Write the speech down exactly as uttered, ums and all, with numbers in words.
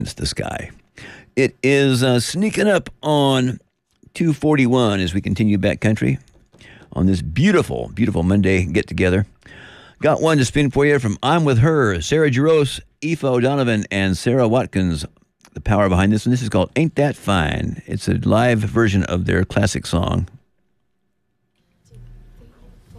It's the sky. It is uh, sneaking up on two forty-one as we continue backcountry on this beautiful, beautiful Monday get-together. Got one to spin for you from I'm With Her, Sarah Jarosz, Aoife O'Donovan, and Sarah Watkins. The power behind this one. This is called Ain't That Fine. It's a live version of their classic song.